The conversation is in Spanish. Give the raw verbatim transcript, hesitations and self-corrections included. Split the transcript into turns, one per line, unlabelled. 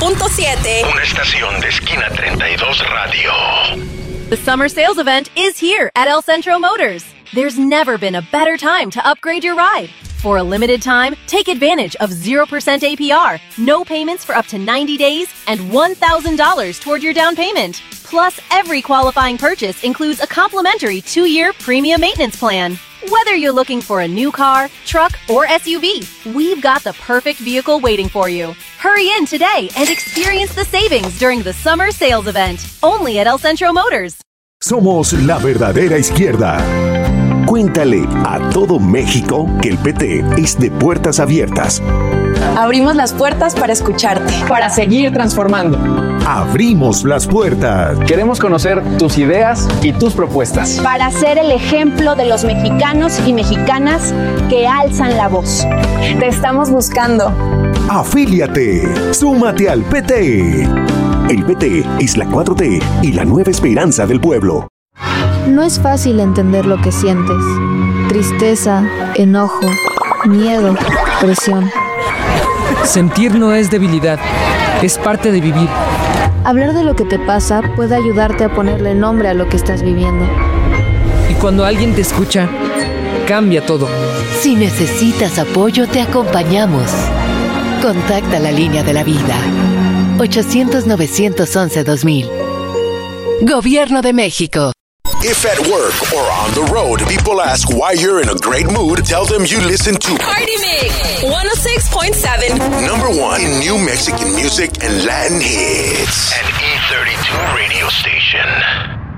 punto siete.
Una estación de Esquina treinta y dos Radio.
The summer sales event is here at El Centro Motors. There's never been a better time to upgrade your ride. For a limited time, take advantage of zero percent A P R, no payments for up to ninety days, and one thousand dollars toward your down payment. Plus, every qualifying purchase includes a complimentary two-year premium maintenance plan. Whether you're looking for a new car, truck, or S U V, we've got the perfect vehicle waiting for you. Hurry in today and experience the savings during the summer sales event, only at El Centro Motors.
Somos la verdadera izquierda. Cuéntale a todo México que el P T es de puertas abiertas.
Abrimos las puertas para escucharte.
Para seguir transformando.
Abrimos las puertas.
Queremos conocer tus ideas y tus propuestas.
Para ser el ejemplo de los mexicanos y mexicanas que alzan la voz.
Te estamos buscando.
Afíliate. Súmate al P T. El P T es la cuatro T y la nueva esperanza del pueblo.
No es fácil entender lo que sientes. Tristeza, enojo, miedo, presión.
Sentir no es debilidad, es parte de vivir.
Hablar de lo que te pasa puede ayudarte a ponerle nombre a lo que estás viviendo.
Y cuando alguien te escucha, cambia todo.
Si necesitas apoyo, te acompañamos. Contacta la línea de la vida. ochocientos, novecientos once, dos mil. Gobierno de México.
If at work or on the road, people ask why you're in a great mood, tell them you listen to
Party Mix one oh six point seven.
Number one in new Mexican music and Latin hits. An E thirty-two radio station.